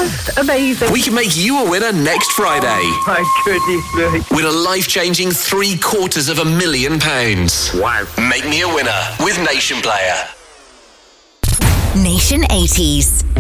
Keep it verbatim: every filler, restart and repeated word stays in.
just amazing. We can make you a winner next Friday. Oh, my goodness me. Win a life-changing three quarters of a million pounds. Wow. Make me a winner with Nation Player. Nation eighties.